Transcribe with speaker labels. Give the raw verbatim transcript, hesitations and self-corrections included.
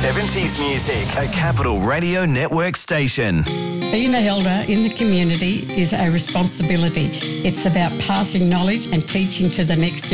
Speaker 1: seventies music. A Capital Radio Network station.
Speaker 2: Being an elder in the community is a responsibility. It's about passing knowledge and teaching to the next generation.